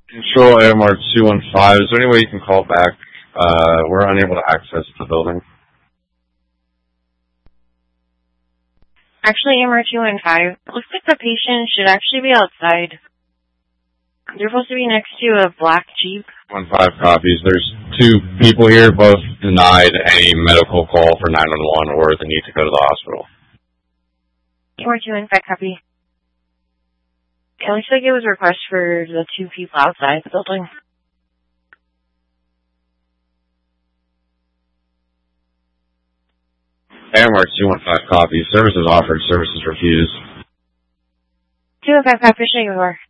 Control AMR 215. Is there any way you can call back? We're unable to access the building. Actually, AMR 215. Looks like the patient should actually be outside. They're supposed to be next to a black Jeep. 15 copies. There's two people here, both denied any medical call for 911 or the need to go to the hospital. AMR 215 copy. It looks like it was a request for the two people outside the building. AMR 215 copies. Services offered, services refused. 215 copy, pushing over.